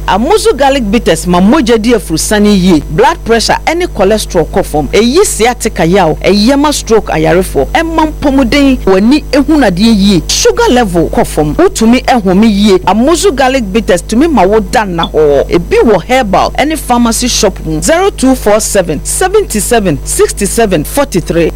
Amuzu garlic bitters ma moja di afurusani yie. Blood pressure any cholesterol kofom. Eyi sciatica yaw. Eyema stroke ayarefo. Emam pomuden wani ehunade yie. Sugar level kofom. Utumi ehumi yie. Amuzu garlic bitters tumi ma wo dan na ho. Ebi wo herbal any pharmacy shop 0247 77 67 43.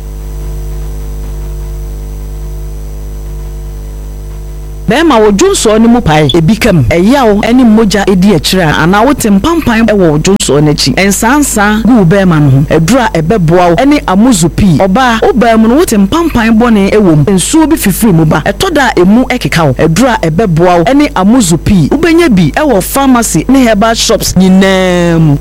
Bema wo Jonso ni mu pai ebikam eyawo eni moja edi akira ana wo tempampan e wo Jonso n'achi ensansa gu bema no edura ebeboa wo eni Amuzu pi oba obam no wo tempampan bone ewom ensuo bi fifiri mu ba etoda emu ekeka wo edura ebeboa wo eni Amuzu pi ubenya bi e wo pharmacy ne herbal shops nyinam.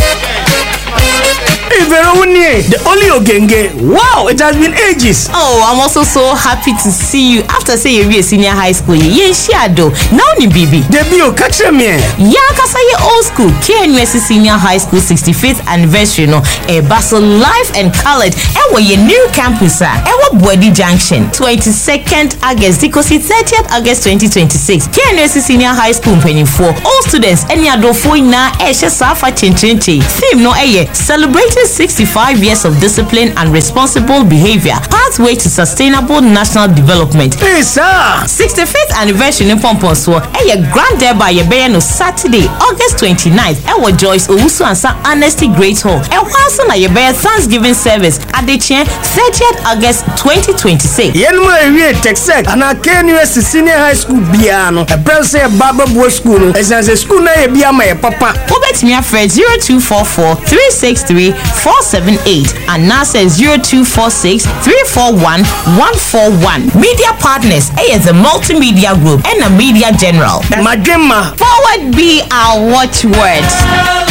The only Ogenge. Wow, it has been ages. Oh, I'm also so happy to see you after say you be a senior high school. Yeah, Shado. Now ni baby. Debut, catch me. Yeah, kasa ye old school. KNUST Senior High School 65th anniversary no. Basel live and colored. Ewa ye new campus Ewa Bwedi Junction. 22nd August. Dikosi 30th August 2026. KNUST Senior High School 24. All students any adofo na eshe safa chinchinchi. Theme no celebrating 65 years of discipline and responsible behavior, pathway to sustainable national development. Hey, sir! 65th anniversary in Pomponso, grand day by no Saturday, August 29th, Joyce Owusu Ansa Honesty Great Hall, once on a Thanksgiving service at the 30th August 2026. Yenmo Texas and I KNUST Senior High School Biano, a Brazil Baba Boy School, as a school na my papa. Obet me afraid 0244 363 478 and now says 0246 341 141. Media partners is a multimedia group and a media general. My grandma. Forward be our watchword.